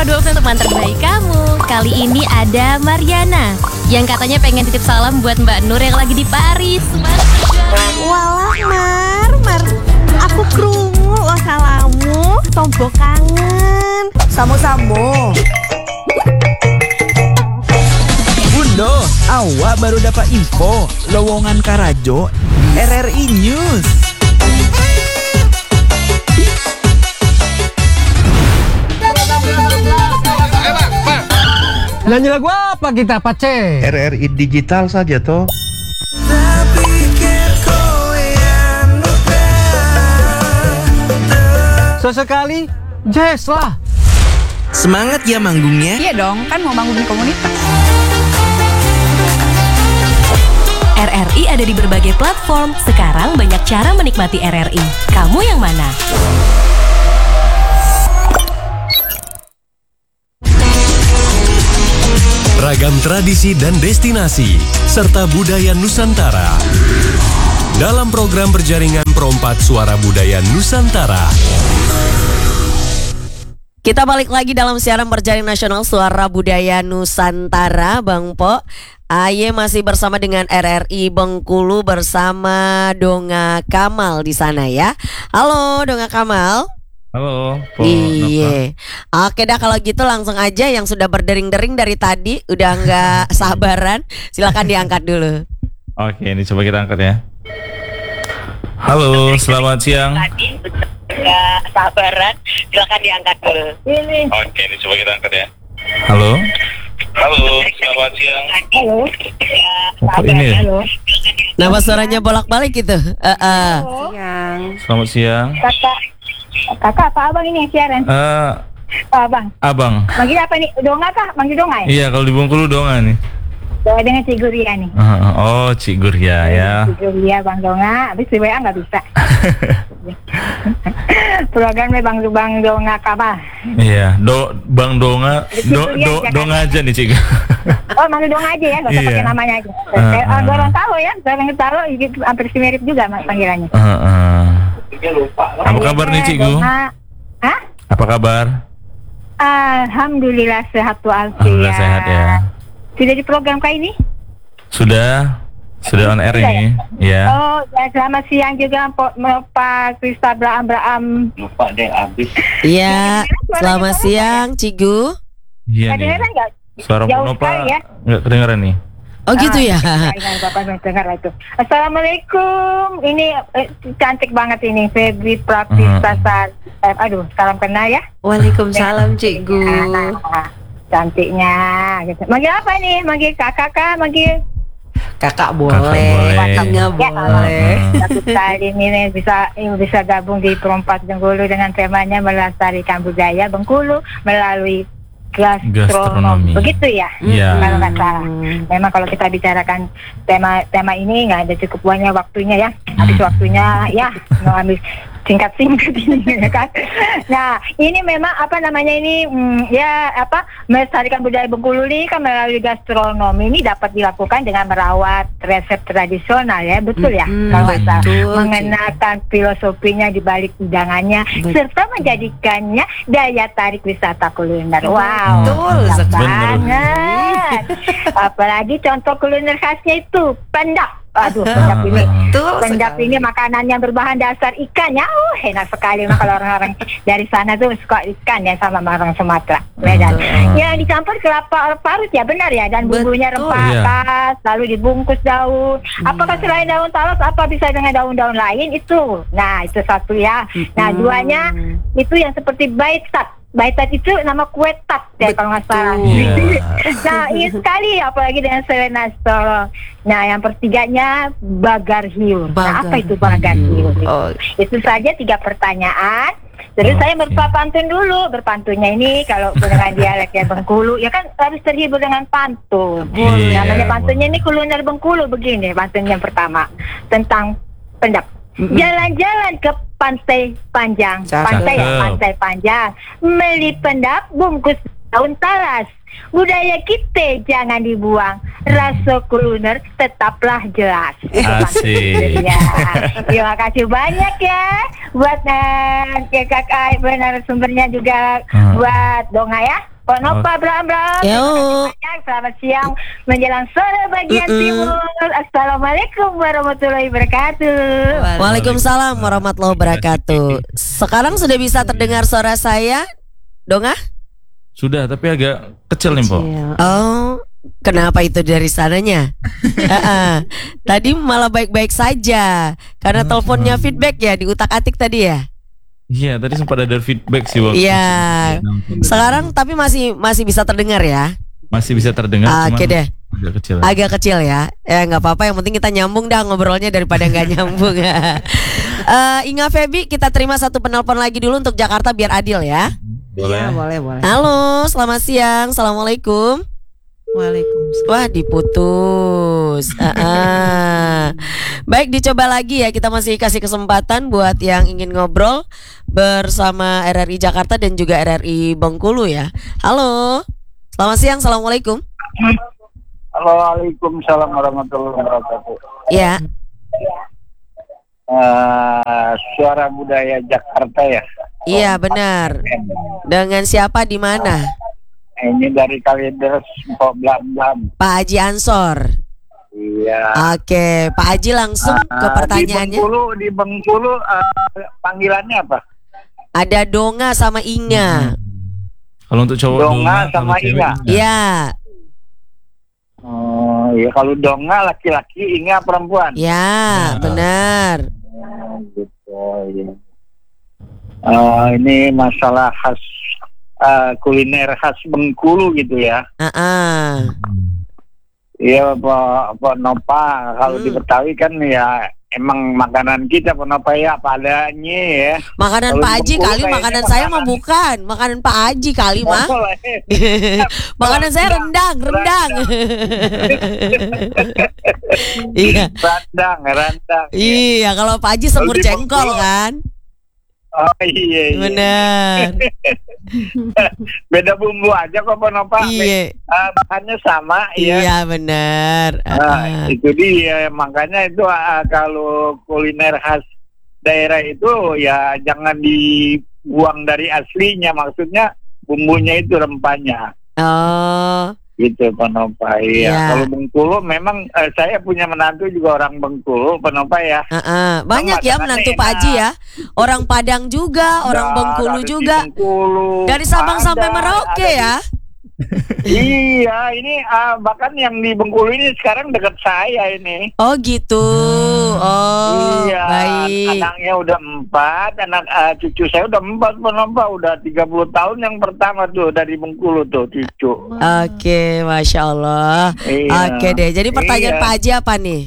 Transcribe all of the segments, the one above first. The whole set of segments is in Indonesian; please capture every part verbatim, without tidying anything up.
dua puluh teman terbaik kamu. Kali ini ada Mariana yang katanya pengen titip salam buat Mbak Nur yang lagi di Paris. Walah Mar, Mar, aku krungu lo salamu, tombo kangen. Samo-samo. Bundo, awak baru dapat info lowongan Karajo di R R I News. Nyanyi lagu apa kita, Pace? R R I digital saja toh. Sesekali jazz lah. Semangat ya manggungnya. Iya dong, kan mau manggung di komunitas. R R I ada di berbagai platform. Sekarang banyak cara menikmati R R I. Kamu yang mana? Ragam tradisi dan destinasi, serta budaya Nusantara. Dalam program berjaringan Perompak Suara Budaya Nusantara. Kita balik lagi dalam siaran berjaringan nasional Suara Budaya Nusantara, Bang Po. Aye masih bersama dengan R R I Bengkulu bersama Donga Kamal di sana ya. Halo Donga Kamal. Halo. Po, iya. Oke dah kalau gitu langsung aja yang sudah berdering-dering dari tadi udah nggak sabaran, silakan diangkat dulu. Oke, ini coba kita angkat ya. Halo, selamat siang. Tadi nggak sabaran, silakan diangkat dulu. Ini. Oke, ini coba kita angkat ya. Halo. Halo, selamat siang. Halo. Oh, ini ya? Nama suaranya bolak-balik gitu. Uh, uh. Selamat siang. Kakak, kakak apa abang ini yang siaran? Eh, Oh, abang. abang. Manggil apa nih? Donga kah? Manggil Donga ya? Iya, kalau di Bengkulu Donga nih. Donga dengan Cik Guria nih. Uh, oh, Cik Guria ya. Cik Guria, Bang Donga. Habis di W A nggak bisa. Programnya Bang Bang Donga Kamal. Iya, do Bang Donga, do do Donga aja nih Cik. Oh, manggil Donga aja ya, nggak usah Iya. pakai namanya aja. Uh, Saya uh. uh, orang tahu ya, saya orang tahu hampir mirip juga panggilannya. Uh, uh. Apa kabar nih Cikgu? Donga. Hah? Apa kabar? Alhamdulillah sehat walafiat. Alhamdulillah sehat ya. Sudah di program kali ini? Sudah, sudah on air Sudah ini, ya. Oh, ya, selamat siang juga Pak Pak Krista Abraham Abraham. Lupa deh habis. Iya, selamat siang Cigu. Iya nih. Kedengeran nggak? Suara Jauh Nopa sekali ya. nggak kedengeran nih. Oh gitu ya. Ah, ingat Bapak mendengar itu. Assalamualaikum. Ini eh, cantik banget ini Febri Pratista. Uh-huh. Eh, aduh, salam kenal ya. Waalaikumsalam Cikgu. Nah, nah, cantiknya gitu. Manggil apa nih? Manggil kakak kah? Manggil Kakak boleh. boleh, Ya, nggak boleh. satu kali ini bisa bisa gabung di Perompak Bengkulu dengan temanya melestarikan budaya Bengkulu melalui gastronomi. Gastronomi. Begitu ya? Iya. Kalau nggak salah. Memang kalau kita bicarakan tema tema ini nggak ada cukup banyak waktunya ya. Habis waktunya ya mau habis singkat-singkat ini ya kan. Nah, ini memang apa namanya ini hmm, ya apa melestarikan budaya Bengkulu ini kan melalui gastronomi ini dapat dilakukan dengan merawat resep tradisional ya, betul ya? Hmm, Kalau nggak salah. betul. Mengenalkan filosofinya di balik hidangannya serta menjadikannya daya tarik wisata kuliner. Wow, Betul mantap sekali. banget. Apalagi contoh kuliner khasnya itu pendak. Aduh, pendap ini, Betul pendap sekali. ini makanan yang berbahan dasar ikan ya. Oh, enak sekali. Nah, kalau orang-orang dari sana tuh suka ikan ya sama orang Sumatera, Medan. Ya dicampur kelapa parut ya, benar ya. Dan bumbunya Betul. rempah Iya. khas, lalu dibungkus daun. Apakah selain daun talas, apa bisa dengan daun-daun lain itu? Nah, itu satu ya. Nah, duanya itu yang seperti baitat. Baitat itu nama kue tat ya kalau nggak salah. Iya. Nah, ini sekali apalagi dengan selena Solo. Nah, yang pertiganya bagar hiu. Nah, apa itu bagar hiu? Oh. Itu saja tiga pertanyaan. Terus Oke. saya berpantun dulu. Berpantunnya ini kalau dengan dialeknya Bengkulu, ya kan harus terhibur dengan pantun. Iya, Namanya pantunnya boleh. ini kuliner Bengkulu begini. Pantun yang pertama tentang pendap. Jalan-jalan ke pantai panjang, Cakep. pantai ya, pantai panjang. Beli pendap bungkus daun talas. Budaya kita jangan dibuang. Rasa kuliner tetaplah jelas. Asik. Ya, terima kasih banyak ya buat uh, ya kakak benar sumbernya juga Hmm. buat Donga ya. Pak Nova, Bram Bram. Yo. Selamat siang menjelang sore bagian Mm-mm. timur. Assalamualaikum warahmatullahi wabarakatuh. Waalaikumsalam warahmatullahi wabarakatuh. Sekarang sudah bisa terdengar suara saya, Donga? Sudah, tapi agak kecil nih, Po. Oh, kenapa itu dari sananya? Uh-uh. Tadi malah baik-baik saja karena teleponnya feedback ya, diutak-atik tadi ya. Iya, tadi sempat ada feedback sih waktu. Iya. Sekarang tapi masih masih bisa terdengar ya. Masih bisa terdengar, Oke cuman deh. agak kecil. Agak kecil ya. Ya nggak apa-apa, yang penting kita nyambung dah ngobrolnya daripada nggak nyambung. uh, Inga Febi, kita terima satu penelpon lagi dulu untuk Jakarta biar adil ya. Boleh. boleh, boleh. Halo, selamat siang. Assalamualaikum. Waalaikumsalam. Wah, diputus. Ah, ah. Baik, dicoba lagi ya. Kita masih kasih kesempatan buat yang ingin ngobrol bersama R R I Jakarta dan juga R R I Bengkulu ya. Halo. Selamat siang. Assalamualaikum. Halo, Waalaikumsalam warahmatullahi wabarakatuh. Ya. Uh, suara budaya Jakarta ya. Iya, benar. Dengan siapa di mana? Ini dari Kalideres, Mpok Blam Blam. Pak Haji Ansor. Iya. Oke, Pak Haji langsung ke Uh, pertanyaannya. Di Bengkulu, di Bengkulu uh, panggilannya apa? Ada Donga sama Inga. Kalau untuk cowok Donga Donga, sama kalau cewek Inga. Iya. Oh, ya kalau Donga laki-laki, Inga perempuan. Ya, benar. Oh, gitu, ya. Uh, ini masalah khas uh, kuliner khas Bengkulu gitu ya. Ah, Iya Pak Pak Nova, kalau Hmm. di Betawi kan ya emang makanan kita Pak Nova ya apa adanya ya. Makanan Kalau Pak di Haji Bengkulu kali, kayaknya makanan saya mah makanan- bukan. Makanan Pak Haji kali mah. Boleh. Makanan saya rendang, rendang. Iya. Randang, randang. Iya, kalau Pak Haji semur Kalau di jengkol Bengkulu- kan. Oh iya, iya. Benar. Beda bumbu aja kok Pak Nova. Iya. Uh, bahannya sama ya. Iya, benar. Nah, Ah. itu dia makanya itu uh, kalau kuliner khas daerah itu ya jangan dibuang dari aslinya, maksudnya bumbunya itu rempahnya Oh. gitu Pak Nova. Iya. Ya. Kalau Bengkulu memang eh, saya punya menantu juga orang Bengkulu Pak Nova ya. Ah, ah. Banyak ya makanannya menantu Pak enak. Haji ya. Orang Padang juga, orang Nah, Bengkulu dari juga. Bengkulu, Dari Sabang ada, sampai Merauke ada ya. di- Iya, ini ah, bahkan yang di Bengkulu ini sekarang dekat saya ini. Oh gitu. Oh, Iya, baik. anaknya udah empat, anak ah, cucu saya udah empat penampak, udah tiga puluh tahun yang pertama tuh dari Bengkulu tuh cucu. Oke, Masya Allah. Iya. Oke deh, jadi pertanyaan Iya. Pak Haji apa nih?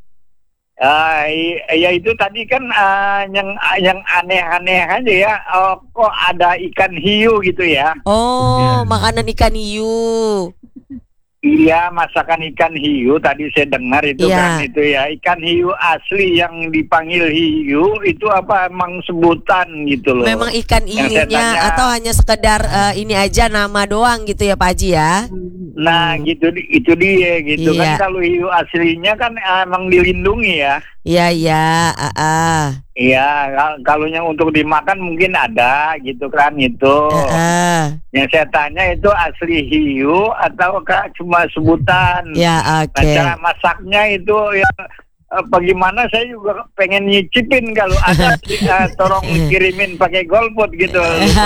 Ah, i- ya itu tadi kan ah, yang yang aneh-aneh aja ya. Oh, kok ada ikan hiu gitu ya? Oh, Iya. makanan ikan hiu. Iya, masakan ikan hiu tadi saya dengar itu Iya. kan itu ya. Ikan hiu asli yang dipanggil hiu itu apa emang sebutan gitu loh. Memang ikan Yang saya hiunya tanya- atau hanya sekedar eh, ini aja nama doang gitu ya Pak Haji ya? Nah, gitu di- itu dia gitu Iya. kan, kalau hiu aslinya kan emang dilindungi ya. Iya, iya. Ah, ah. Iya, kal- kalau yang untuk dimakan mungkin ada gitu kan itu. Ah, ah. Yang saya tanya itu asli hiu atau kak cuma sebutan? Ya, Nah, oke. cara masaknya itu ya eh, bagaimana, saya juga pengen nyicipin kalau ada eh, tolong kirimin pakai golput gitu.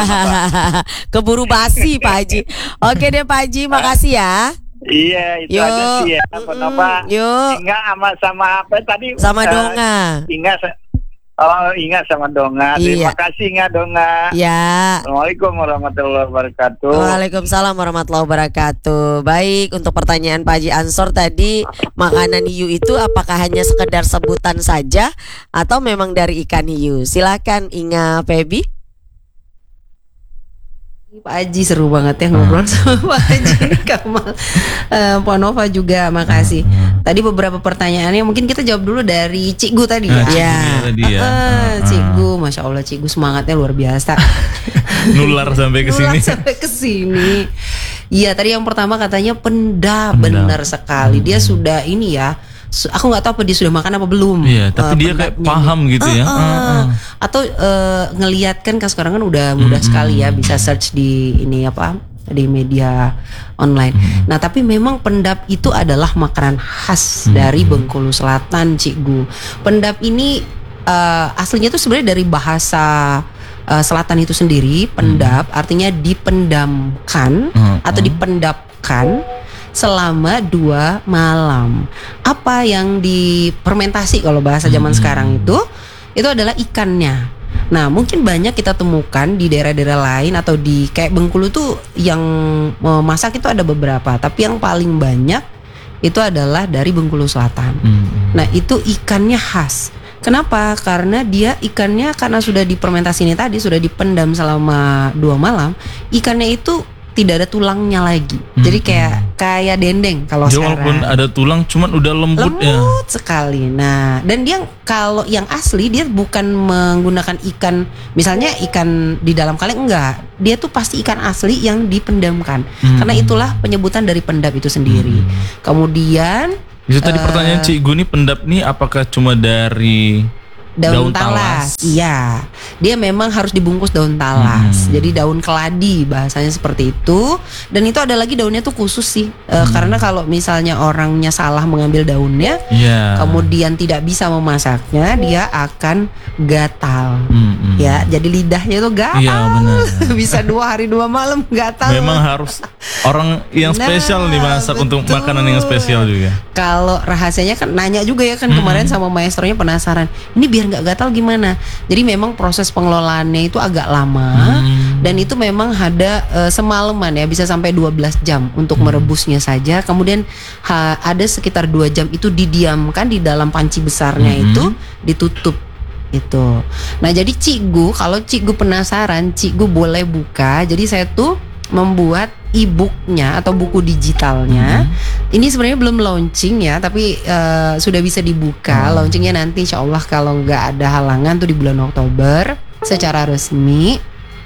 Keburu basi Pak Haji. Oke deh Pak Haji, makasih ya. Iya, itu Yuk. aja sih ya. Apa Mm-mm. nama? Yuk. Inga sama sama apa tadi? Sama Eh, Donga. Inga sa- Oh, Inga sama Donga. Terima Iya. kasih Inga Donga. Ya. Assalamualaikum warahmatullahi wabarakatuh. Waalaikumsalam warahmatullahi wabarakatuh. Baik, untuk pertanyaan Pak Haji Ansor tadi, makanan hiu itu apakah hanya sekedar sebutan saja atau memang dari ikan hiu? Silakan Inga Febi. Pak Haji seru banget ya ngobrol sama Pak Haji Kamal. Eh, Pak Nova juga makasih. Tadi beberapa pertanyaannya mungkin kita jawab dulu dari Cikgu tadi ya. Nah, Cikgu Ya. tadi ya. Eh, Cikgu, Masya Allah Cikgu semangatnya luar biasa. Nular sampai ke Nular sini. sampai ke sini. Iya, tadi yang pertama katanya penda, Penda. benar sekali. Dia sudah ini ya. su- Aku nggak tahu apa dia sudah makan apa belum. Iya, tapi eh, dia kayak pendapnya paham ini. gitu ya. Eh, eh. Ah, ah. Atau eh, ngelihat kan kan sekarang kan udah mudah Mm-mm. sekali ya bisa search di ini apa di media online. Hmm. Nah, tapi memang pendap itu adalah makanan khas Hmm. dari Bengkulu Selatan, Cikgu. Pendap ini uh, aslinya tuh sebenarnya dari bahasa uh, Selatan itu sendiri. Pendap artinya dipendamkan Hmm. atau dipendapkan selama dua malam. Apa yang difermentasi kalau bahasa zaman Hmm. sekarang itu itu adalah ikannya. Nah, mungkin banyak kita temukan di daerah-daerah lain atau di kayak Bengkulu tuh yang memasak itu ada beberapa, tapi yang paling banyak itu adalah dari Bengkulu Selatan. Hmm. Nah, itu ikannya khas. Kenapa? Karena dia ikannya karena sudah difermentasi ini tadi, sudah dipendam selama dua malam, ikannya itu tidak ada tulangnya lagi. Hmm. Jadi kayak kayak dendeng kalau Dia sekarang. walaupun ada tulang, cuman udah lembut, ya. Lembut sekali. Nah, dan dia kalau yang asli dia bukan menggunakan ikan, misalnya ikan di dalam kaleng, enggak. Dia tuh pasti ikan asli yang dipendamkan. Hmm. Karena itulah penyebutan dari pendap itu sendiri. Kemudian Itu tadi eh, pertanyaan Cikgu nih, pendap nih apakah cuma dari daun, daun talas. talas? Iya, dia memang harus dibungkus daun talas. Hmm. Jadi daun keladi bahasanya seperti itu. Dan itu ada lagi daunnya tuh khusus sih, Eh, Hmm. karena kalau misalnya orangnya salah mengambil daunnya, Iya. kemudian tidak bisa memasaknya, dia akan gatal. Hmm, hmm. Ya, jadi lidahnya tuh gatal. Iya, benar. Bisa dua hari dua malam gatal. Memang harus orang yang Nah, spesial nih masak untuk betul. makanan yang spesial juga. Kalau rahasianya kan nanya juga ya kan kemarin sama maestronya penasaran. Ini biar nggak gatal gimana? Jadi memang proses pengelolaannya itu agak lama Hmm. dan itu memang ada eh, semalaman ya, bisa sampai dua belas jam untuk merebusnya saja. Kemudian ha- ada sekitar dua jam itu didiamkan di dalam panci besarnya Hmm. itu, ditutup itu. Nah, jadi Cikgu, kalau Cikgu penasaran, Cikgu boleh buka. Jadi saya tuh membuat e-booknya atau buku digitalnya. Hmm. Ini sebenarnya belum launching ya, tapi eh, sudah bisa dibuka. Hmm. Launchingnya nanti insya Allah kalau nggak ada halangan tuh di bulan Oktober secara resmi.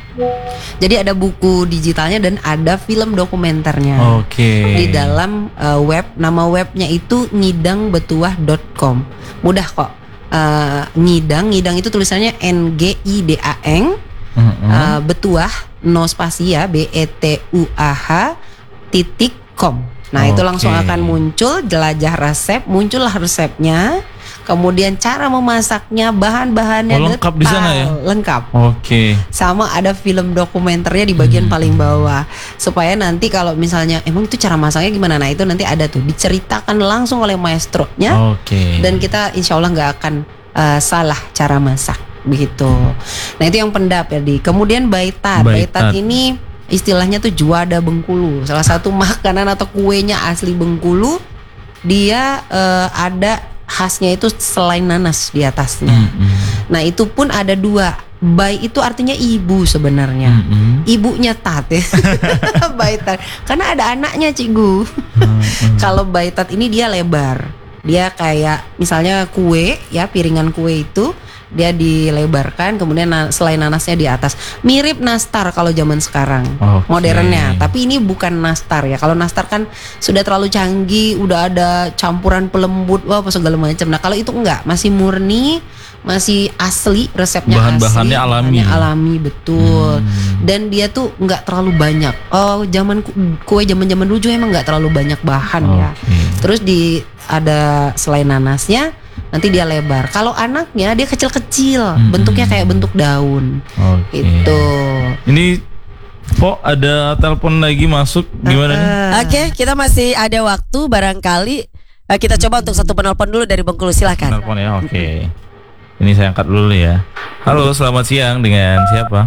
Jadi ada buku digitalnya dan ada film dokumenternya. Oke. Di dalam eh, web, nama webnya itu ngidang betuah dot com. Mudah kok. Eh, ngidang, ngidang itu tulisannya N G I D A N. Hmm. Uh, betuah no spasi ya, B E T U A H titik com. Nah, itu Oke. langsung akan muncul jelajah resep, muncullah resepnya, kemudian cara memasaknya, bahan-bahannya Oh, lengkap di sana ya? lengkap. Oke. Sama ada film dokumenternya di bagian paling bawah, supaya nanti kalau misalnya emang itu cara masaknya gimana, nah itu nanti ada tuh diceritakan langsung oleh maestronya. Oke. Dan kita insya Allah nggak akan uh, salah cara masak begitu. Nah, itu yang pendap ya di. Kemudian baitat. Baitat. Baitat ini istilahnya tuh juada Bengkulu. Salah satu makanan atau kuenya asli Bengkulu. Dia uh, ada khasnya itu selain nanas di atasnya. Hmm. Nah, itu pun ada dua. Bai itu artinya ibu sebenarnya. Hmm. Ibunya tat ya. Baitat. Karena ada anaknya, Cikgu. Hmm. Kalau baitat ini dia lebar. Dia kayak misalnya kue ya, piringan kue itu dia dilebarkan, kemudian na- selain nanasnya di atas. Mirip nastar kalau zaman sekarang. Oke. Modernnya. Tapi ini bukan nastar ya. Kalau nastar kan sudah terlalu canggih, udah ada campuran pelembut, wah apa segala macam. Nah, kalau itu enggak, masih murni, masih asli, resepnya Bahan-bahannya asli, alami. bahannya alami betul. Hmm. Dan dia tuh enggak terlalu banyak. Oh, zaman ku- kue zaman-zaman dulu juga emang enggak terlalu banyak bahan ya. Oke. Terus di ada selain nanasnya nanti dia lebar. Kalau anaknya dia kecil-kecil, Hmm. bentuknya kayak bentuk daun. Oke. Itu. Ini Po ada telepon lagi masuk, gimana nih? Oke, kita masih ada waktu, barangkali eh, kita coba untuk satu penelpon dulu dari Bengkulu, silahkan. Telepon ya, oke. Ini saya angkat dulu ya. Halo, selamat siang, dengan siapa?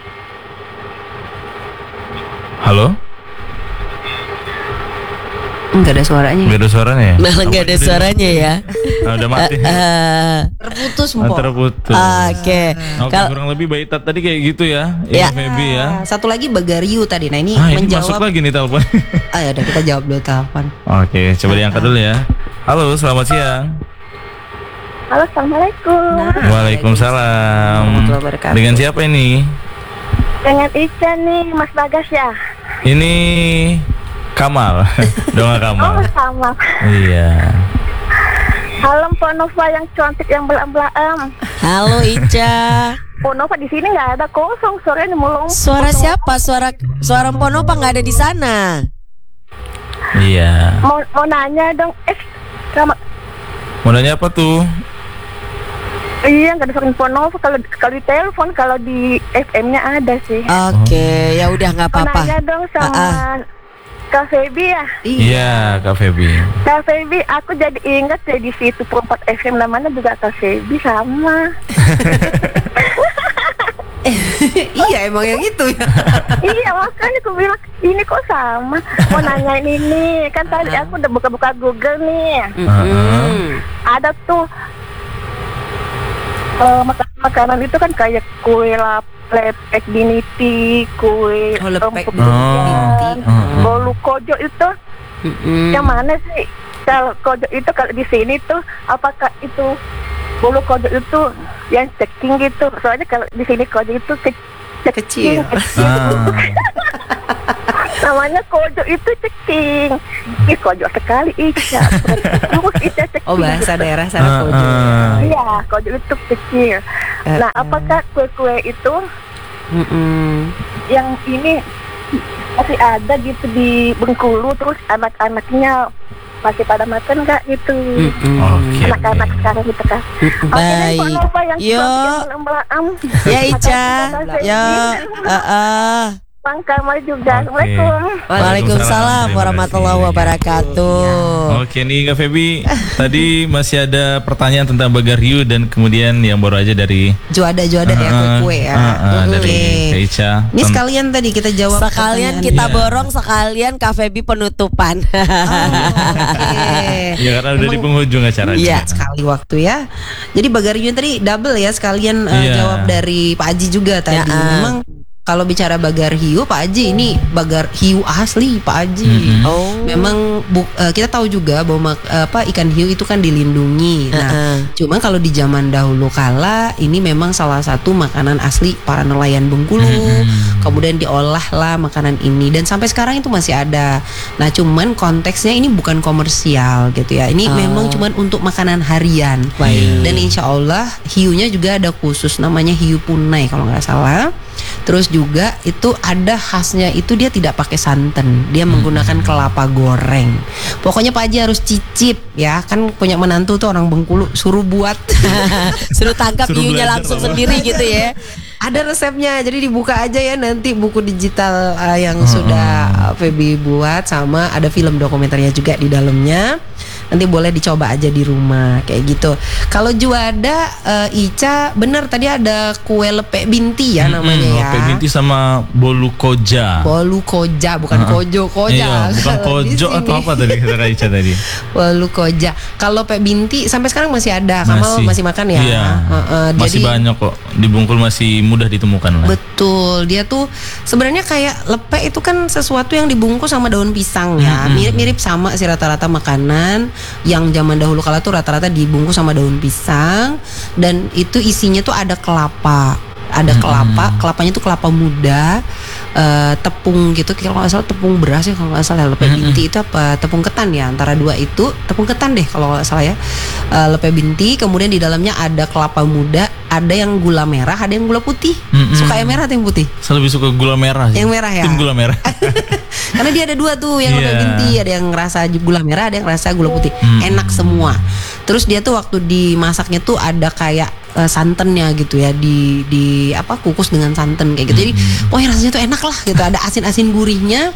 Halo? Enggak ada suaranya. Gak ada suaranya ya? Malah nggak ada suaranya ya. Ah, udah mati. Eh, Terputus, Ah, Mpok. terputus. Oke. Oke, Kalau kurang lebih baitat tadi kayak gitu ya, Ya. Ibu Feby ya. Nah, satu lagi Bagariu tadi. Nah, ini Ah, ini masuk menjawab. lagi nih telepon. Ah, ya udah kita jawab dulu telepon. Oke, coba diangkat dulu ya. Halo, selamat siang. Halo, assalamualaikum. Nah, Waalaikumsalam. warahmatullahi wabarakatuh. Dengan siapa ini? Dengan Ica nih, Mas Bagas ya. Ini Kamal. Donga Oh, Kamal. sama. Iya. Halo, Mpok Nova yang cantik yang belam-belam. halo Ica. Ponova di sini nggak ada, kosong, suaranya melompat. Suara siapa? Suara suara Ponova nggak ada di sana. Iya. Mau mau nanya dong, eh sama Mau nanya apa tuh? iya nggak ada suara Ponova kalau kalau di telepon, kalau di F M-nya ada sih. Oke, ya udah nggak Mau apa-apa. nanya dong sama Ah, ah. Kak Febi ya. Iya, Kak Febi. Kak Febi, aku jadi ingat ya di situ Perempat F M namanya juga Kak Febi sama. Iya emang yang itu ya. Iya makanya aku bilang ini kok sama. Mau nanyain ini kan tadi aku udah buka-buka Google nih. Mm-mm. Ada tuh eh, makan- makanan itu kan kayak kue lap, lepek biniti, kue Oh, lepek empuk biniti. durian, Oh. bolu kojo itu. Mm-mm. Yang mana sih? Kalau kojo itu kalau di sini tuh apakah itu bolu kojo itu yang ceking gitu? Soalnya kalau di sini kojo itu ke- Kecil. kecil. Ah. Namanya kojo itu ceking. Ih kojo sekali Ica. Terus Ica ceking. Oh bahasa daerah sana Ah, kojo. ah. Iya, kojo itu kecil. Nah, Eh, apakah kue-kue itu Mm-mm. yang ini masih ada gitu di Bengkulu, terus anak-anaknya masih pada makan nggak gitu? Mm-mm. Oke. Anak-anak sekarang gitu kan. Baik. Yuk. Ya Ica. Ya. Uh, uh. Bang Kamal juga. Oke. Assalamualaikum. Waalaikumsalam warahmatullahi wabarakatuh. Oke nih Kak Febi, tadi masih ada pertanyaan tentang Bagar Hiu dan kemudian yang baru aja dari Juada-juada ya kue-kue ya. Ah, ah, Oke. dari Kak Ica. Ini sekalian tadi kita jawab Sekalian pertanyaan kita dia. borong, sekalian Kak Febi penutupan. Oke. Ya karena udah di Emang penghujung acaranya. Iya sekali waktu ya. Jadi Bagar Hiu tadi double ya sekalian eh, Iya. jawab dari Pak Haji juga tadi. Ya, ah. Memang kalau bicara Bagar Hiu, Pak Haji ini Bagar Hiu asli Pak Haji. Mm-mm. Oh. Memang bu- eh, kita tahu juga bahwa mak- apa ikan hiu itu kan dilindungi. Nah, Uh-uh. cuma kalau di zaman dahulu kala ini memang salah satu makanan asli para nelayan Bengkulu. Mm-mm. Kemudian diolahlah makanan ini dan sampai sekarang itu masih ada. Nah, cuman konteksnya ini bukan komersial gitu ya. Ini Oh. memang cuman untuk makanan harian. Baik. Dan insya Allah hiunya juga ada khusus namanya hiu punai kalau nggak salah. Terus juga itu ada khasnya itu dia tidak pakai santan, dia menggunakan kelapa goreng. Pokoknya Pak Haji harus cicip ya, kan punya menantu tuh orang Bengkulu, suruh buat. Suruh tangkap Suruh hiunya belajar langsung apa? sendiri gitu ya. Ada resepnya, jadi dibuka aja ya nanti buku digital uh, yang Hmm. sudah uh, Febi buat, sama ada film dokumenternya juga di dalamnya. Nanti boleh dicoba aja di rumah kayak gitu. Kalau Juada uh, Ica bener tadi ada kue lepek binti ya namanya Mm-mm, ya. Lepek binti sama bolu koja. Bolu koja bukan Ah. kojo koja. Iya, bukan Kalau di kojo sini. atau apa tadi kata Kak Ica tadi. Bolu koja. Kalau pek binti sampai sekarang masih ada. Kamal masih makan ya. Iya. Heeh, Masih jadi- banyak kok di Bengkulu, masih mudah ditemukan lah. Betul, dia tuh sebenarnya kayak lepek itu kan sesuatu yang dibungkus sama daun pisang ya. Mm-mm. Mirip-mirip sama sih rata-rata makanan yang zaman dahulu kala tuh rata-rata dibungkus sama daun pisang dan itu isinya tuh ada kelapa. Ada Mm-mm. kelapa, kelapanya tuh kelapa muda, eh, tepung gitu, kalau nggak salah tepung beras ya kalau nggak salah. Lepek Mm-mm. binti itu apa tepung ketan ya, antara dua itu tepung ketan deh kalau nggak salah ya. Eh, lepek binti, kemudian di dalamnya ada kelapa muda, ada yang gula merah, ada yang gula putih. Mm-mm. Suka yang merah atau yang putih? Saya lebih suka gula merah sih. Yang merah ya? Tim gula merah. Karena dia ada dua tuh, yang lepek Iya. binti, ada yang rasa gula merah, ada yang rasa gula putih. Hmm. Enak semua. Terus dia tuh waktu dimasaknya tuh ada kayak eh, santannya gitu ya, di di apa kukus dengan santan kayak gitu. Jadi Hmm. pokoknya rasanya tuh enak lah gitu. Ada asin-asin gurihnya.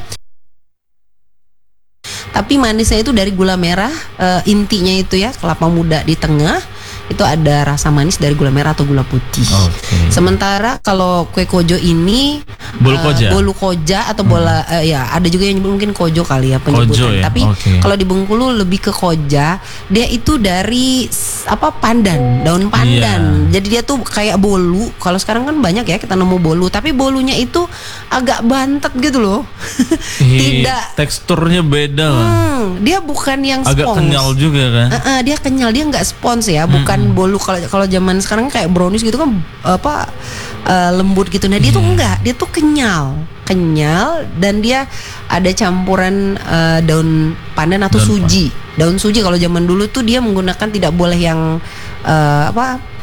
Tapi manisnya itu dari gula merah, eh, intinya itu ya kelapa muda di tengah. Itu ada rasa manis dari gula merah atau gula putih. Oke. Sementara kalau kue kojo ini Bolu eh, koja. bolu koja atau bola eh, ya ada juga yang nyebut mungkin kojo kali ya penyebutan. Kojo ya? Tapi Oke. kalau di Bengkulu lebih ke koja, dia itu dari s- apa pandan, daun pandan. Iya. Jadi dia tuh kayak bolu. Kalau sekarang kan banyak ya kita nemu bolu, tapi bolunya itu agak bantet gitu loh. Ih, Tidak. Teksturnya beda lah. Hmm, dia bukan yang Agak spons. kenyal juga kan. Eh, eh, dia kenyal, dia nggak spons ya, bukan bolu. Kalau kalau zaman sekarang kayak brownies gitu kan apa eh, lembut gitu. Nah dia tuh enggak, dia tuh kenyal, kenyal dan dia ada campuran eh, daun pandan atau Daun suji. Daun suji kalau zaman dulu tuh dia menggunakan tidak boleh yang eh, apa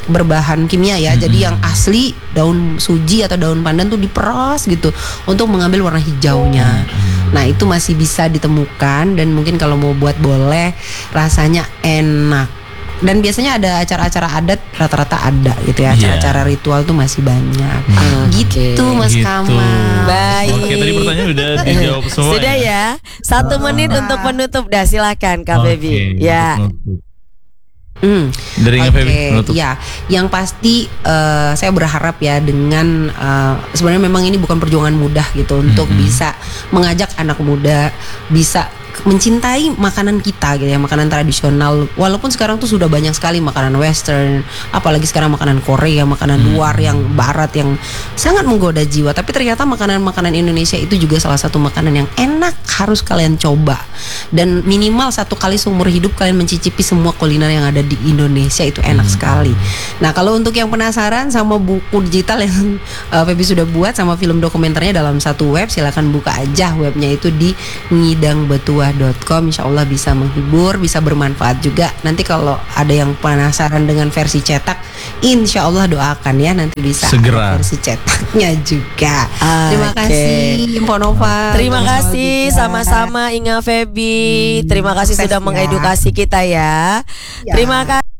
berbahan kimia ya. Jadi yang asli daun suji atau daun pandan tuh diperas gitu untuk mengambil warna hijaunya. Nah itu masih bisa ditemukan dan mungkin kalau mau buat boleh rasanya enak. Dan biasanya ada acara-acara adat rata-rata ada gitu ya. Acara-acara ritual tuh masih banyak. Hmm. Gitu Mas Gitu. Kamal. Baik. Oke, tadi pertanyaan udah dijawab semua. Sudah ya. Satu menit untuk penutup. Dah silakan Kak Febi. Ya. Hmm. Dari Kak Oke, Febi, penutup. ya, yang pasti eh, saya berharap ya dengan eh, sebenarnya memang ini bukan perjuangan mudah gitu untuk bisa mengajak anak muda bisa mencintai makanan kita gitu ya, makanan tradisional. Walaupun sekarang tuh sudah banyak sekali makanan western, apalagi sekarang makanan Korea, makanan luar yang barat yang sangat menggoda jiwa. Tapi ternyata makanan-makanan Indonesia itu juga salah satu makanan yang enak, harus kalian coba. Dan minimal satu kali seumur hidup kalian mencicipi semua kuliner yang ada di Indonesia, itu enak sekali. Nah kalau untuk yang penasaran sama buku digital yang uh, Febi sudah buat sama film dokumenternya dalam satu web, silakan buka aja webnya itu di ngidang betua dot com. Insya Allah bisa menghibur, bisa bermanfaat juga. Nanti kalau ada yang penasaran dengan versi cetak, insya Allah doakan ya nanti bisa segera ada versi cetaknya juga. Ah, Terima oke. kasih Info Nova. Terima Info kasih juga. sama-sama Inga Febi. Terima kasih sukses sudah ya. mengedukasi kita ya. Ya. Terima kasih.